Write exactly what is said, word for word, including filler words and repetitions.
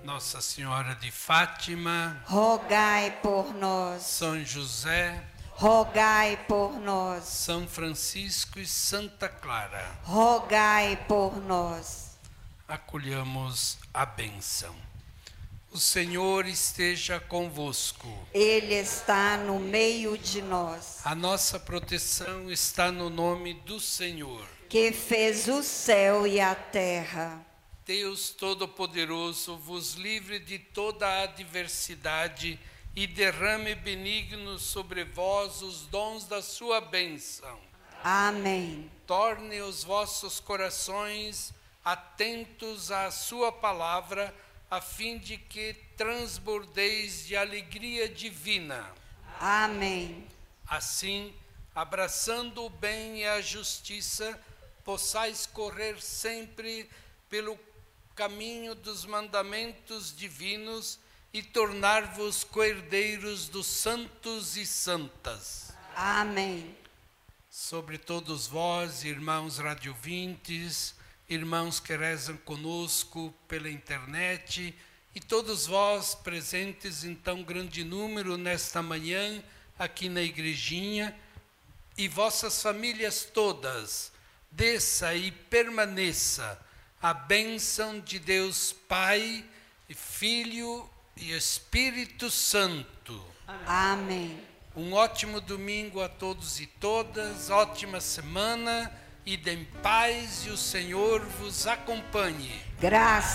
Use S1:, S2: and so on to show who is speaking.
S1: Nossa Senhora de Fátima,
S2: rogai por nós.
S1: São José,
S2: rogai por nós.
S1: São Francisco e Santa Clara,
S2: rogai por nós.
S1: Acolhamos a bênção. O Senhor esteja convosco.
S2: Ele está no meio de nós.
S1: A nossa proteção está no nome do Senhor,
S2: que fez o céu e a terra.
S1: Deus Todo-Poderoso vos livre de toda a adversidade e derrame benigno sobre vós os dons da sua bênção.
S2: Amém.
S1: Torne os vossos corações atentos à sua palavra, a fim de que transbordeis de alegria divina.
S2: Amém.
S1: Assim, abraçando o bem e a justiça, possais correr sempre pelo caminho dos mandamentos divinos e tornar-vos coerdeiros dos santos e santas.
S2: Amém.
S1: Sobre todos vós, irmãos radiovintes, irmãos que rezam conosco pela internet e todos vós presentes em tão grande número nesta manhã aqui na igrejinha e vossas famílias todas, desça e permaneça a bênção de Deus Pai, Filho e Espírito Santo.
S2: Amém.
S1: Um ótimo domingo a todos e todas, ótima semana, idem paz e o Senhor vos acompanhe.
S2: Graças